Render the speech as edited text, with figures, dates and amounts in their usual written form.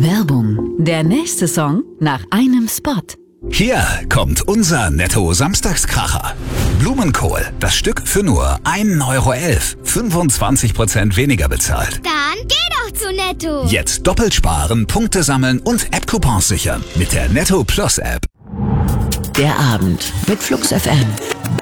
Werbung. Der nächste Song nach einem Spot. Hier kommt unser Netto-Samstagskracher. Blumenkohl, das Stück für nur 1,11 €. 25% weniger bezahlt. Dann geh doch zu Netto. Jetzt doppelt sparen, Punkte sammeln und App-Coupons sichern mit der Netto Plus App. Der Abend mit Flux FM.